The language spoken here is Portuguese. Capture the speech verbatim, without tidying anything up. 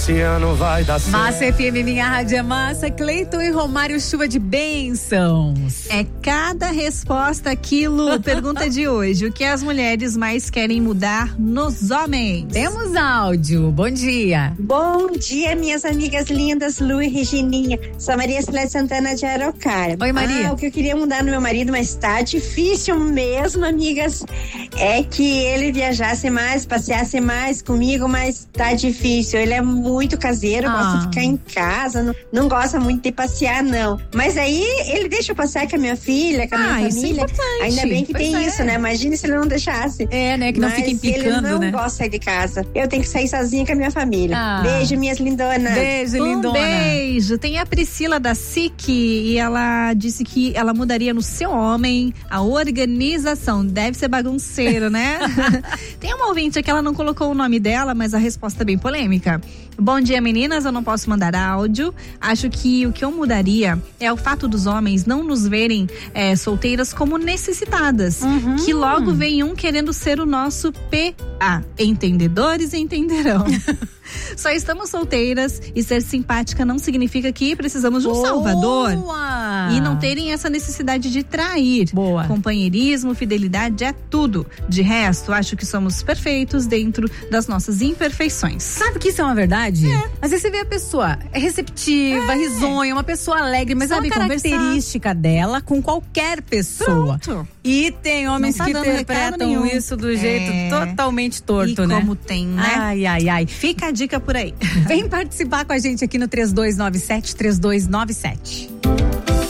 Esse ano vai dar certo. Massa F M, minha rádio é massa. Cleiton e Romário, chuva de bênçãos. É cada resposta aquilo. Pergunta de hoje: o que as mulheres mais querem mudar nos homens? Temos áudio. Bom dia. Bom dia, minhas amigas lindas, Lu e Regininha. Sou Maria Celeste Santana de Araucária. Oi, Maria. Ah, o que eu queria mudar no meu marido, mas tá difícil mesmo, amigas, é que ele viajasse mais, passeasse mais comigo, mas tá difícil. Ele é muito caseiro, Ah. gosta de ficar em casa, não, não gosta muito de passear, não. Mas aí ele deixa eu passear com a minha filha, com a minha Ah, isso é família. importante. Ainda bem que Pois tem é. isso, né? Imagina se ele não deixasse. É, né? Que não Mas fica implicando, ele não né? gosta de sair de casa. Eu tenho que sair sozinha com a minha família. Ah. Beijo, minhas lindonas. Beijo, Um lindona. beijo. Tem a Priscila da S I C e ela disse que ela mudaria no seu homem a organização. Deve ser bagunceiro, né? Tem uma ouvinte aqui, ela não colocou o nome dela, mas a resposta é bem polêmica. Bom dia, meninas. Eu não posso mandar áudio. Acho que o que eu mudaria é o fato dos homens não nos verem é, solteiras como necessitadas. Uhum. Que logo vem um querendo ser o nosso P A. Entendedores entenderão. Só estamos solteiras e ser simpática não significa que precisamos de um Boa. salvador. E não terem essa necessidade de trair. Boa. Companheirismo, fidelidade é tudo. De resto, acho que somos perfeitos dentro das nossas imperfeições. Sabe que isso é uma verdade? É. Às vezes você vê a pessoa é receptiva, É. risonha, uma pessoa alegre, mas Sabe é uma conversar. característica dela com qualquer pessoa. Pronto. E tem homens Não tá que dando recado interpretam nenhum. isso do jeito É. totalmente torto, e né? como tem, né? Ai, ai, ai. Fica a dica por aí. Vem participar com a gente aqui no três dois nove sete, três dois nove sete.